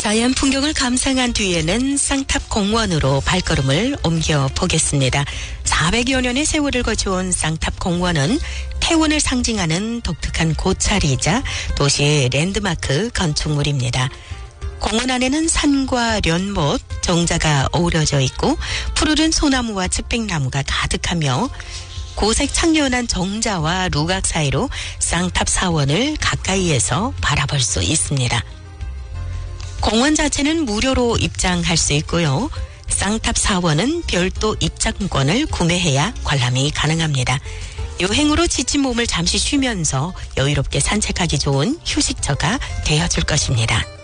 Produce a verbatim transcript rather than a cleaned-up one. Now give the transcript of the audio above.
자연 풍경을 감상한 뒤에는 쌍탑 공원으로 발걸음을 옮겨 보겠습니다. 사백여 년의 세월을 거쳐온 쌍탑 공원은 태원을 상징하는 독특한 고찰이자 도시의 랜드마크 건축물입니다. 공원 안에는 산과 연못, 정자가 어우러져 있고 푸르른 소나무와 측백나무가 가득하며 고색 창년한 정자와 루각 사이로 쌍탑 사원을 가까이에서 바라볼 수 있습니다. 공원 자체는 무료로 입장할 수 있고요. 쌍탑 사원은 별도 입장권을 구매해야 관람이 가능합니다. 여행으로 지친 몸을 잠시 쉬면서 여유롭게 산책하기 좋은 휴식처가 되어줄 것입니다.